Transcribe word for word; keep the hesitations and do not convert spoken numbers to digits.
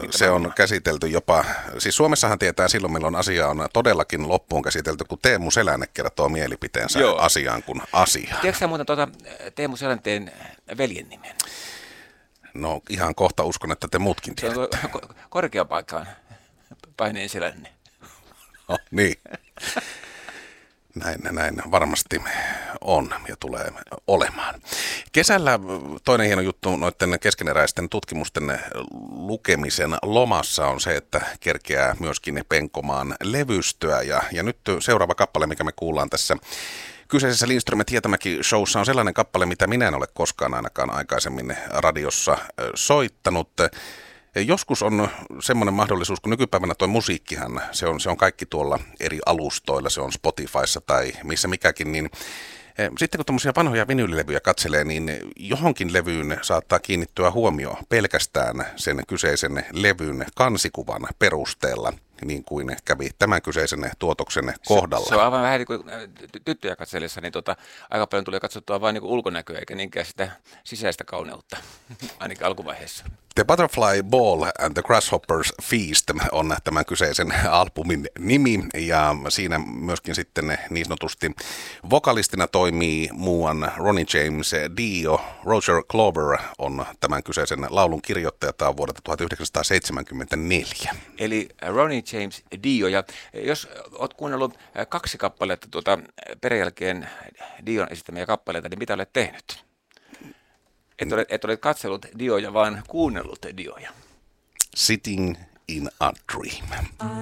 se on käsitelty jopa, siis Suomessahan tietää silloin, milloin asia on todellakin loppuun käsitelty, kun Teemu Selänne kertoo mielipiteensä Joo. asiaan kuin asiaan. Tiedätkö sä muuten tuota Teemu Selänteen veljen nimen? No ihan kohta uskon, että te muutkin tiedätte. Se on ko- korkeapaikkaan paineen Selänne. No niin. Näin, näin varmasti on ja tulee olemaan. Kesällä toinen hieno juttu noiden keskeneräisten tutkimusten lukemisen lomassa on se, että kerkeää myöskin penkomaan levystöä. Ja, ja nyt seuraava kappale, mikä me kuullaan tässä kyseisessä Lindström Hietamäki-showssa on sellainen kappale, mitä minä en ole koskaan ainakaan aikaisemmin radiossa soittanut. Joskus on semmoinen mahdollisuus, kun nykypäivänä tuo musiikkihan, se on, se on kaikki tuolla eri alustoilla, se on Spotifyssa tai missä mikäkin, niin sitten kun tuommoisia vanhoja vinyylilevyjä katselee, niin johonkin levyyn saattaa kiinnittyä huomio pelkästään sen kyseisen levyn kansikuvan perusteella, niin kuin kävi tämän kyseisen tuotoksen kohdalla. Se, se on aivan vähän niin kuin tyttöjä katsellessa, niin tota, aika paljon tulee katsottua vain niin kuin ulkonäköä, eikä niinkään sitä sisäistä kauneutta, ainakin alkuvaiheessa. The Butterfly Ball and the Grasshoppers Feast on tämän kyseisen albumin nimi, ja siinä myöskin sitten niin sanotusti vokalistina toimii muuan Ronnie James Dio. Roger Glover on tämän kyseisen laulun kirjoittaja, tämä on vuodelta tuhatyhdeksänsataaseitsemänkymmentäneljä. Eli Ronnie James Dio, ja jos olet kuunnellut kaksi kappaletta tuota peräjälkeen Dion esittämiä kappaleita, niin mitä olet tehnyt? Et ole, et ole katsellut Dioja, vaan kuunnellut Dioja. Sitting in a Dream.